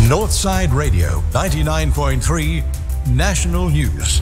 Northside Radio 99.3 National News.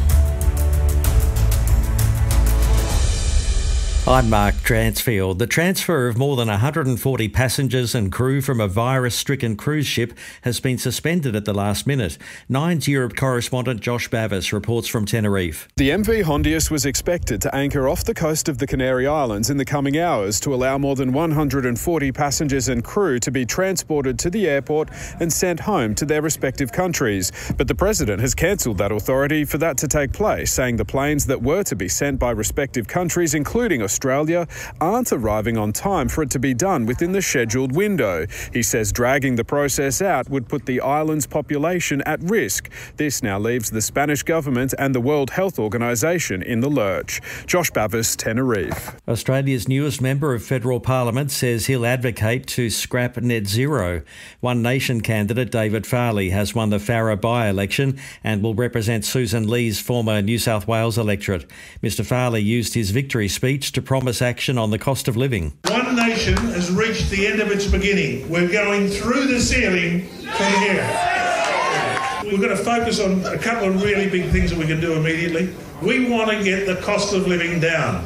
I'm Mark Transfield. The transfer of more than 140 passengers and crew from a virus-stricken cruise ship has been suspended at the last minute. Nine's Europe correspondent Josh Bavis reports from Tenerife. The MV Hondius was expected to anchor off the coast of the Canary Islands in the coming hours to allow more than 140 passengers and crew to be transported to the airport and sent home to their respective countries. But the President has cancelled that authority for that to take place, saying the planes that were to be sent by respective countries, including Australia, aren't arriving on time for it to be done within the scheduled window. He says dragging the process out would put the island's population at risk. This now leaves the Spanish government and the World Health Organisation in the lurch. Josh Bavis, Tenerife. Australia's newest member of federal parliament says he'll advocate to scrap net zero. One Nation candidate David Farley has won the Farrer by-election and will represent Susan Lee's former New South Wales electorate. Mr Farley used his victory speech to promise action on the cost of living. One Nation has reached the end of its beginning. We're going through the ceiling from here. We're going to focus on a couple of really big things that we can do immediately. We want to get the cost of living down.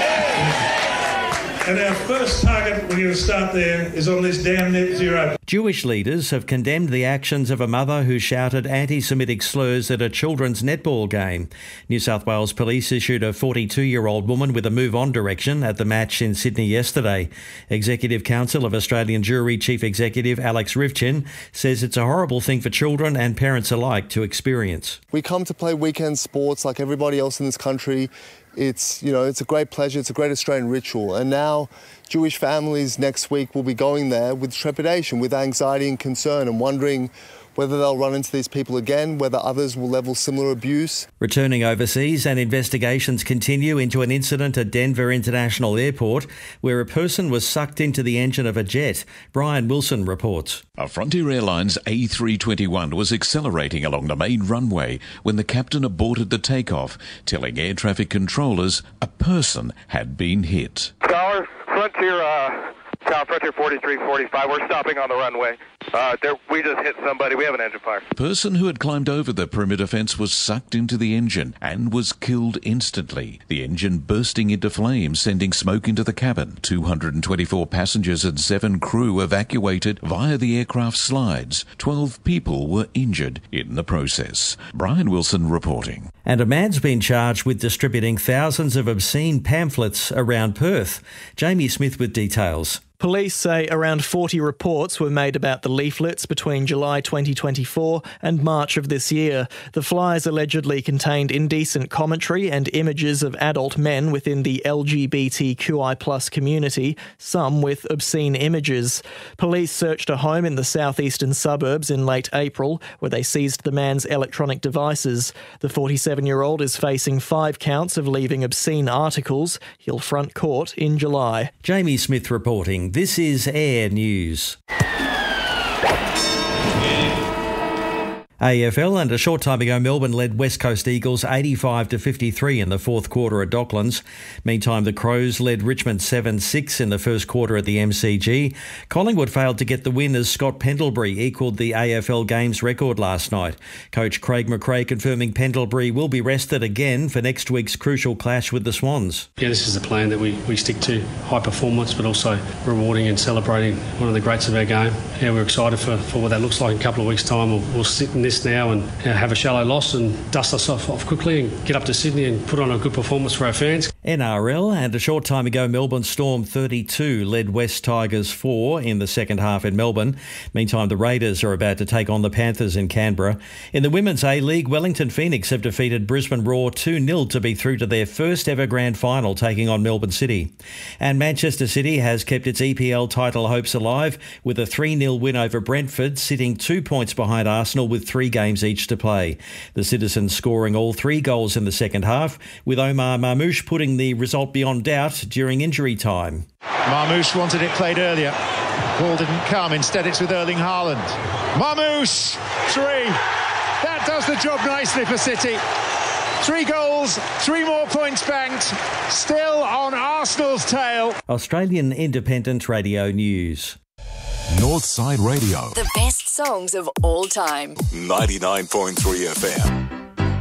And our first target, we're going to start there, is on this damn net zero. Jewish leaders have condemned the actions of a mother who shouted anti-Semitic slurs at a children's netball game. New South Wales Police issued a 42-year-old woman with a move-on direction at the match in Sydney yesterday. Executive Council of Australian Jewry Chief Executive Alex Rivchin says it's a horrible thing for children and parents alike to experience. We come to play weekend sports like everybody else in this country. It's a great pleasure. It's a great Australian ritual. And now Jewish families next week will be going there with trepidation, with anxiety and concern, and wondering whether they'll run into these people again, whether others will level similar abuse. Returning overseas, and investigations continue into an incident at Denver International Airport where a person was sucked into the engine of a jet. Brian Wilson reports. A Frontier Airlines A321 was accelerating along the main runway when the captain aborted the takeoff, telling air traffic controllers a person had been hit. Tower, Frontier 4345, we're stopping on the runway. We just hit somebody. We have an engine fire. The person who had climbed over the perimeter fence was sucked into the engine and was killed instantly. The engine bursting into flames, sending smoke into the cabin. 224 passengers and 7 crew evacuated via the aircraft slides. 12 people were injured in the process. Brian Wilson reporting. And a man's been charged with distributing thousands of obscene pamphlets around Perth. Jamie Smith with details. Police say around 40 reports were made about the leaflets between July 2024 and March of this year. The flyers allegedly contained indecent commentary and images of adult men within the LGBTQI+ community, some with obscene images. Police searched a home in the southeastern suburbs in late April, where they seized the man's electronic devices. The 47-year-old is facing 5 counts of leaving obscene articles. He'll front court in July. Jamie Smith reporting. This is Air News. AFL, and a short time ago Melbourne led West Coast Eagles 85-53 in the fourth quarter at Docklands. Meantime, the Crows led Richmond 7-6 in the first quarter at the MCG. Collingwood failed to get the win as Scott Pendlebury equalled the AFL Games record last night. Coach Craig McRae confirming Pendlebury will be rested again for next week's crucial clash with the Swans. Yeah, this is the plan that we stick to, high performance but also rewarding and celebrating one of the greats of our game. Yeah, we're excited for what that looks like in a couple of weeks' time. We'll sit in this now and have a shallow loss and dust us off quickly and get up to Sydney and put on a good performance for our fans. NRL, and a short time ago Melbourne Storm 32 led West Tigers 4 in the second half in Melbourne. Meantime, the Raiders are about to take on the Panthers in Canberra. In the Women's A-League, Wellington Phoenix have defeated Brisbane Roar 2-0 to be through to their first ever grand final, taking on Melbourne City. And Manchester City has kept its EPL title hopes alive with a 3-0 win over Brentford, sitting 2 points behind Arsenal with 3 games each to play. The Citizens scoring all 3 goals in the second half, with Omar Marmoush putting the result beyond doubt during injury time. Marmoush wanted it played earlier. Ball didn't come. Instead, it's with Erling Haaland. Marmoush, 3. That does the job nicely for City. 3 goals, 3 more points banked. Still on Arsenal's tail. Australian Independent Radio News. Northside Radio. The best songs of all time. 99.3 FM.